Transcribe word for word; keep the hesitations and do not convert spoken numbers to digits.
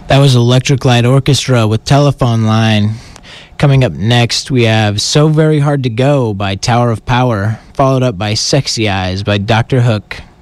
That was Electric Light Orchestra with Telephone Line. Coming up next, we have So Very Hard to Go by Tower of Power, followed up by Sexy Eyes by Doctor Hook.